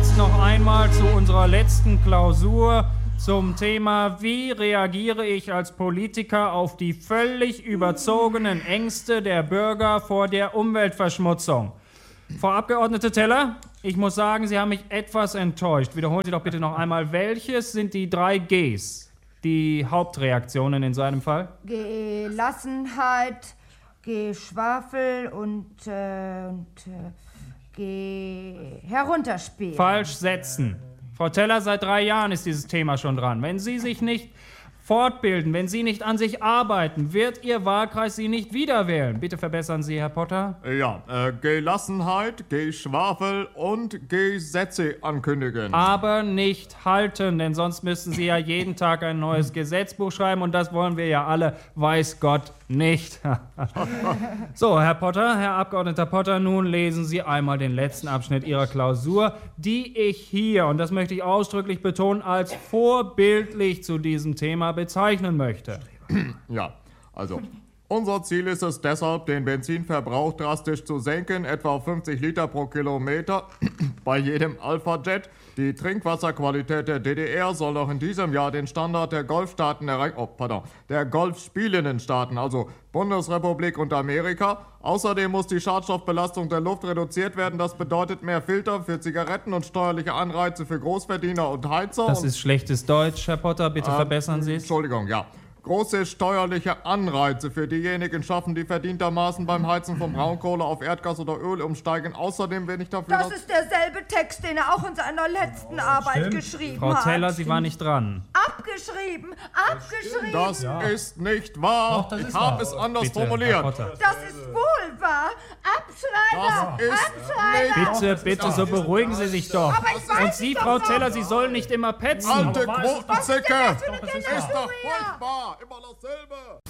jetzt noch einmal zu unserer letzten Klausur zum Thema: Wie reagiere ich als Politiker auf die völlig überzogenen Ängste der Bürger vor der Umweltverschmutzung? Frau Abgeordnete Teller, ich muss sagen, Sie haben mich etwas enttäuscht. Wiederholen Sie doch bitte noch einmal, welches sind die 3 Gs, die Hauptreaktionen in so einem Fall? Gelassenheit, Geschwafel und herunterspielen. Falsch setzen. Frau Teller, seit 3 Jahren ist dieses Thema schon dran. Wenn Sie sich nicht fortbilden, wenn Sie nicht an sich arbeiten, wird Ihr Wahlkreis Sie nicht wiederwählen. Bitte verbessern Sie, Herr Potter. Ja, Gelassenheit, Geschwafel und Gesetze ankündigen. Aber nicht halten, denn sonst müssten Sie ja jeden Tag ein neues Gesetzbuch schreiben und das wollen wir ja alle, weiß Gott, nicht. So, Herr Potter, Herr Abgeordneter Potter, nun lesen Sie einmal den letzten Abschnitt Ihrer Klausur, die ich hier, und das möchte ich ausdrücklich betonen, als vorbildlich zu diesem Thema bezeichnen möchte. Ja, also, unser Ziel ist es deshalb, den Benzinverbrauch drastisch zu senken, etwa auf 50 Liter pro Kilometer bei jedem Alpha-Jet. Die Trinkwasserqualität der DDR soll noch in diesem Jahr den Standard der Golfstaaten der Golfspielenden Staaten, also Bundesrepublik und Amerika. Außerdem muss die Schadstoffbelastung der Luft reduziert werden. Das bedeutet mehr Filter für Zigaretten und steuerliche Anreize für Großverdiener und Heizer. Das ist schlechtes Deutsch, Herr Potter, bitte verbessern Sie es. Entschuldigung, ja. Große steuerliche Anreize für diejenigen schaffen, die verdientermaßen beim Heizen von Braunkohle auf Erdgas oder Öl umsteigen. Außerdem bin ich dafür... Das ist derselbe Text, den er auch in seiner letzten Arbeit geschrieben Frau hat. Teller, Sie war nicht dran. Abgeschrieben! Das ist nicht wahr. Doch, ich habe es anders Bitte, formuliert. Herr Potter. Das ist wohl wahr! Abschreiber! Das ist Abschreiber! Bitte, so beruhigen Sie sich doch. Aber ich weiß Und Sie, es Frau doch Teller, noch. Sie sollen nicht immer petzen. Alte Aber was ist Quotenzicke! das für eine Ist doch Generation? furchtbar! Immer dasselbe!